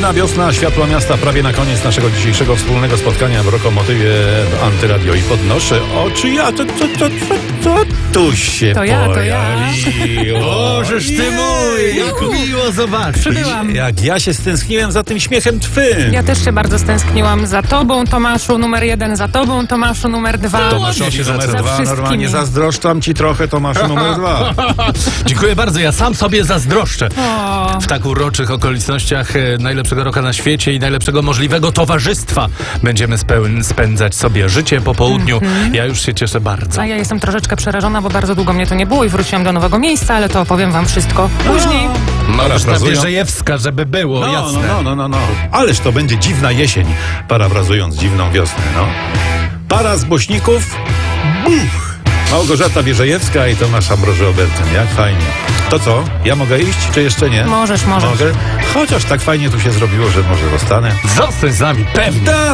Zimna wiosna, światła miasta, prawie na koniec naszego dzisiejszego wspólnego spotkania w Rokomotywie w Antyradio i podnoszę oczy. Co tu się To ja. pojawiło? Bożeż ty mój, jak miło zobaczyć. Przybyłam. Jak ja się stęskniłem za tym śmiechem twym. Ja też się bardzo stęskniłam za tobą, Tomaszu, numer 1, za tobą, Tomaszu, numer 2. Tomaszowi Za numer 2, wszystkimi. normalnie zazdroszczam ci trochę, Tomaszu numer 2. Dziękuję bardzo, ja sam sobie zazdroszczę. O, W tak uroczych okolicznościach najlepszego roka na świecie i najlepszego możliwego towarzystwa będziemy spędzać sobie życie po południu. Ja już się cieszę bardzo. a ja jestem troszeczkę przerażona, bo bardzo długo mnie to nie było i wróciłam do nowego miejsca, ale to opowiem wam wszystko później. Małgorzata Parafrazują- Wierzejewska, żeby było, jasne. No. Ależ to będzie dziwna jesień, parafrazując dziwną wiosnę, no. Para z Bośników, buch! Małgorzata Wierzejewska i Tomasz Ambroży Oberten. Jak fajnie. To co? Ja mogę iść, czy jeszcze nie? Możesz. Mogę? Chociaż tak fajnie tu się zrobiło, że może zostanę. Zostań z nami, pewnie.